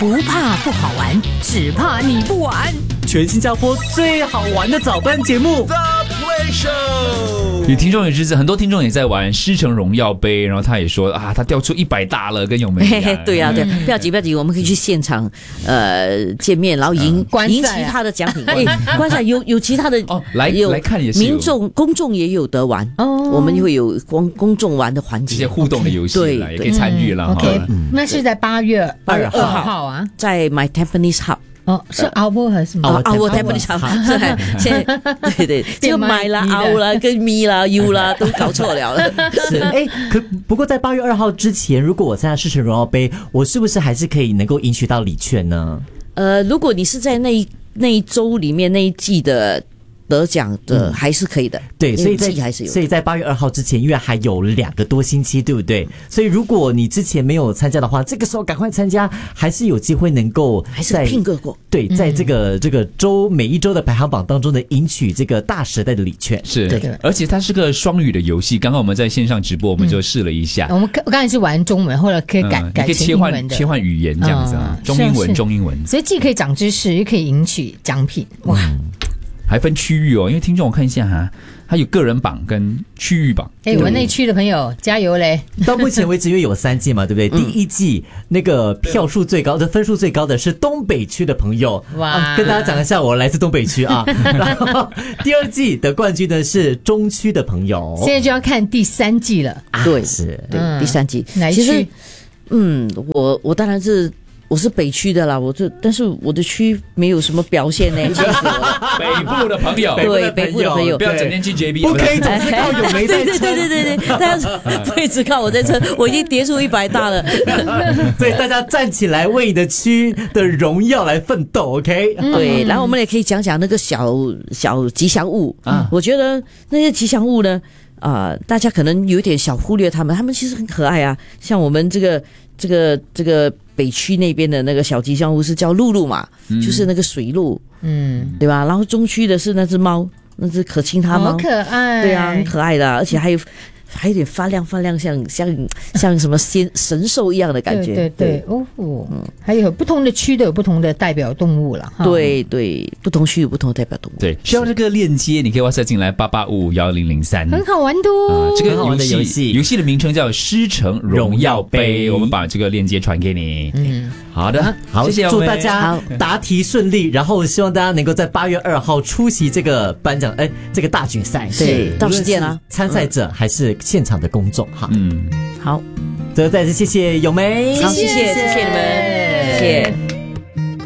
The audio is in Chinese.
不怕不好玩，只怕你不玩。 全新加坡最好玩的早班节目 The Play Show。 有听众也是，很多听众也在玩狮城荣耀杯，然后他也说啊，他掉出100大了，跟永梅一样。 对啊，对，不要急，我们可以去现场见面，然后赢其他的奖品。观赛有其他的哦，来看也是公众也有得玩哦，我们会有公众玩的环节， 这些互动的游戏啦，也可以参与了。 OK， 那是在8月2号啊， 在 My Tampines Hub。 哦，是熬波还是什么？ 我才不想，现在对，就买啦、熬啦、跟咪啦、U 啦都搞错了。 是不过在8月2号之前，如果我参加狮城荣耀杯，我是不是还是可以能够赢取到礼券呢？ 如果你是在那一周里面那一季的得奖的，还是可以的。 对，所以在8月2号之前，因为还有2个多星期，对不对？所以如果你之前没有参加的话，这个时候赶快参加，还是有机会能够还是拼个过。 对，在这个周每一周的排行榜当中呢，赢取这个大时代的礼券。 是，而且它是个双语的游戏。刚刚我们在线上直播，我们就试了一下。 我刚才是玩中文，或者可以改成英文的， 切换语言这样子啊，中英文， 所以既可以长知识，又可以赢取奖品。哇！ 还分区域哦，因为听众我看一下哈，它有个人榜跟区域榜。 我们内区的朋友加油嘞！ 到目前为止，因为有3季嘛，对不对？第一季那个票数最高的、分数最高的是东北区的朋友。哇！跟大家讲一下，我来自东北区啊。然后第2季的冠军呢是中区的朋友。 现在就要看第3季了。 对，是，对，第3季哪一区？ 我当然是。我是北区的啦，但是我的区没有什么表现呢。 北部的朋友， 对，北部的朋友， 不要整天去 JB， 不可以总是靠有没在撑。 对，大家不一直靠我在撑，我已经跌出100大了。 所以大家站起来为你的区的荣耀来奋斗 ，OK？ 对，然后我们也可以讲讲那个小吉祥物啊。我觉得那些吉祥物呢，大家可能有点小忽略他们其实很可爱啊。像我们这个北区那边的那个小吉祥物是叫露露嘛，就是那个水鹿，对吧？然后中区的是那只猫，那只可亲它猫， 好可爱， 对啊，很可爱的，而且还有点发亮，像什么神兽一样的感觉。 对，还有不同的区都有不同的代表动物了。 对，不同区有不同的代表动物。 对，需要这个链接，你可以 WhatsApp 进来88551003， 很好玩的哦。 这个游戏的名称叫狮城荣耀杯，我们把这个链接传给你。好的， 好， 谢谢， 祝大家答题顺利，然后希望大家能够在8月2号出席这个颁奖，这个大决赛。 对，到时见啦， 参赛者还是现场的公众哈。 好， 再次谢谢咏梅， 好，谢谢你们，谢谢。